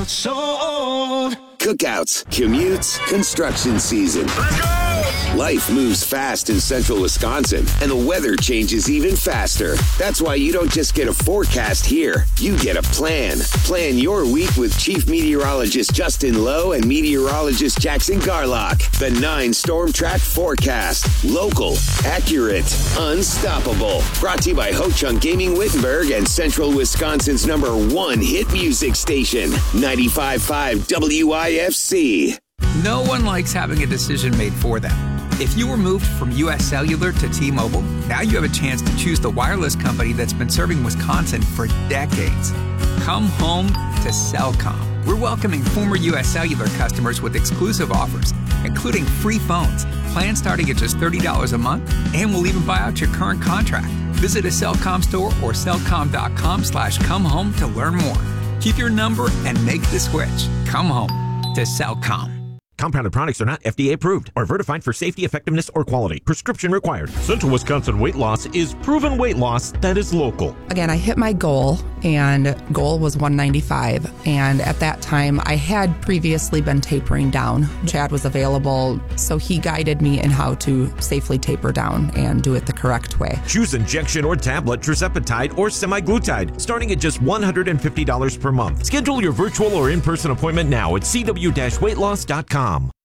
Sold. Cookouts, commutes, construction season. Let's go! Life moves fast in central Wisconsin, and the weather changes even faster. That's why you don't just get a forecast here. You get a plan. Plan your week with Chief Meteorologist Justin Lowe and Meteorologist Jackson Garlock. The 9 Storm Track Forecast. Local, accurate, unstoppable. Brought to you by Ho-Chunk Gaming Wittenberg and Central Wisconsin's #1 hit music station, 95.5 WIFC. No one likes having a decision made for them. If you were moved from U.S. Cellular to T-Mobile, now you have a chance to choose the wireless company that's been serving Wisconsin for decades. Come home to Cellcom. We're welcoming former U.S. Cellular customers with exclusive offers, including free phones, plans starting at just $30 a month, and we'll even buy out your current contract. Visit a Cellcom store or cellcom.com/comehome to learn more. Keep your number and make the switch. Come home to Cellcom. Compounded products are not FDA approved or verified for safety, effectiveness, or quality. Prescription required. Central Wisconsin Weight Loss is proven weight loss that is local. Again, I hit my goal, and goal was 195. And at that time, I had previously been tapering down. Chad was available, so he guided me in how to safely taper down and do it the correct way. Choose injection or tablet, tirzepatide, or semaglutide, starting at just $150 per month. Schedule your virtual or in-person appointment now at cw-weightloss.com.